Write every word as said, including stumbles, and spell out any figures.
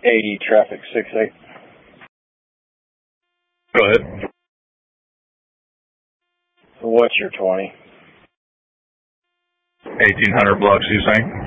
eighty, traffic six eight. Go ahead. What's your twenty? eighteen hundred bucks, you saying?